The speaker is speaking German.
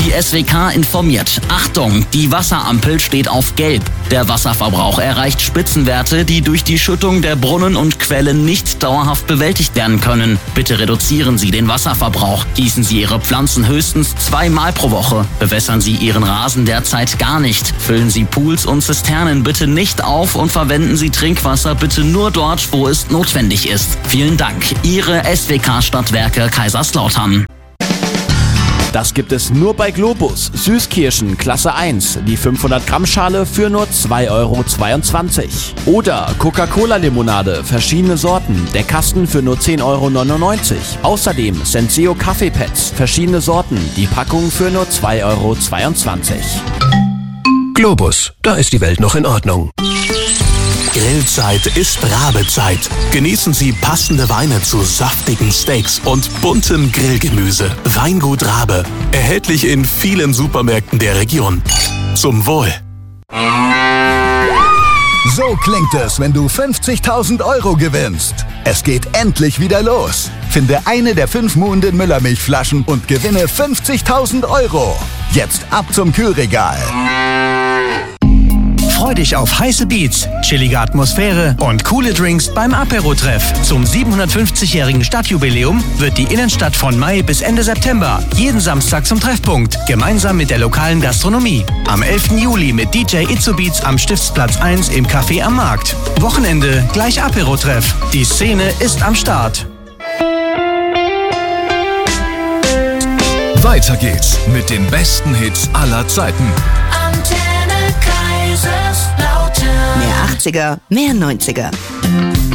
Die SWK informiert. Achtung, die Wasserampel steht auf Gelb. Der Wasserverbrauch erreicht Spitzenwerte, die durch die Schüttung der Brunnen und Quellen nicht dauerhaft bewältigt werden können. Bitte reduzieren Sie den Wasserverbrauch. Gießen Sie Ihre Pflanzen höchstens 2-mal pro Woche. Bewässern Sie Ihren Rasen derzeit gar nicht. Füllen Sie Pools und Zisternen bitte nicht auf und verwenden Sie Trinkwasser bitte nur dort, wo es notwendig ist. Vielen Dank. Ihre SWK Stadtwerke Kaiserslautern. Das gibt es nur bei Globus. Süßkirschen Klasse 1, die 500-Gramm-Schale für nur 2,22 €. Oder Coca-Cola-Limonade, verschiedene Sorten, der Kasten für nur 10,99 €. Außerdem Senseo Kaffeepads, verschiedene Sorten, die Packung für nur 2,22 €. Globus, da ist die Welt noch in Ordnung. Grillzeit ist Rabezeit. Genießen Sie passende Weine zu saftigen Steaks und buntem Grillgemüse. Weingut Rabe. Erhältlich in vielen Supermärkten der Region. Zum Wohl. So klingt es, wenn du 50.000 € gewinnst. Es geht endlich wieder los. Finde eine der 5 muhenden Müllermilchflaschen und gewinne 50.000 €. Jetzt ab zum Kühlregal. Freu dich auf heiße Beats, chillige Atmosphäre und coole Drinks beim Apero-Treff. Zum 750-jährigen Stadtjubiläum wird die Innenstadt von Mai bis Ende September jeden Samstag zum Treffpunkt, gemeinsam mit der lokalen Gastronomie. Am 11. Juli mit DJ Itzobeats am Stiftsplatz 1 im Café am Markt. Wochenende gleich Apero-Treff. Die Szene ist am Start. Weiter geht's mit den besten Hits aller Zeiten. Mehr 80er, mehr 90er.